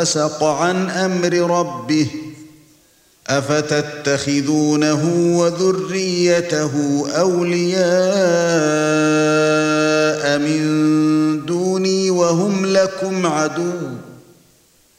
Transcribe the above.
فسق عن أمر ربه أفتتخذونه وذريته أولياء من دوني وهم لكم عدو